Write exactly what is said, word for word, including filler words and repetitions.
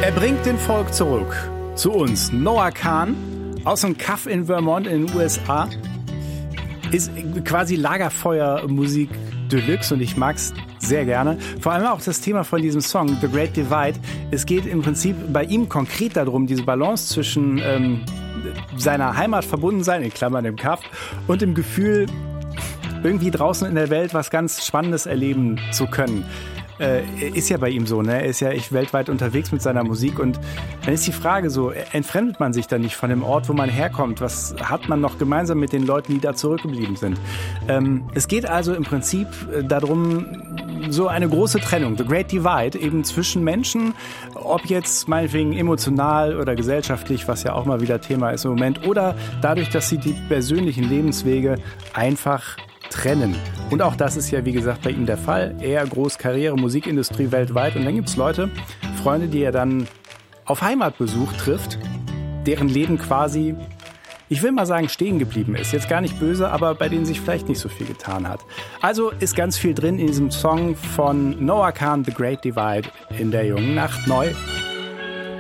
Er bringt den Folk zurück zu uns. Noah Kahan aus einem Kaff in Vermont in den U S A ist quasi Lagerfeuermusik Deluxe und ich mag's sehr gerne. Vor allem auch das Thema von diesem Song, The Great Divide. Es geht im Prinzip bei ihm konkret darum, diese Balance zwischen ähm, seiner Heimat verbunden sein, in Klammern im Kaff, und dem Gefühl, irgendwie draußen in der Welt was ganz Spannendes erleben zu können. Äh, ist ja bei ihm so, ne? Er ist ja echt weltweit unterwegs mit seiner Musik und dann ist die Frage so, entfremdet man sich dann nicht von dem Ort, wo man herkommt? Was hat man noch gemeinsam mit den Leuten, die da zurückgeblieben sind? Ähm, es geht also im Prinzip darum, so eine große Trennung, the great divide, eben zwischen Menschen, ob jetzt meinetwegen emotional oder gesellschaftlich, was ja auch mal wieder Thema ist im Moment, oder dadurch, dass sie die persönlichen Lebenswege einfach trennen. Und auch das ist ja, wie gesagt, bei ihm der Fall. Er groß Karriere, Musikindustrie weltweit. Und dann gibt's Leute, Freunde, die er dann auf Heimatbesuch trifft, deren Leben quasi, ich will mal sagen, stehen geblieben ist. Jetzt gar nicht böse, aber bei denen sich vielleicht nicht so viel getan hat. Also ist ganz viel drin in diesem Song von Noah Kahan, The Great Divide, in der jungen Nacht neu.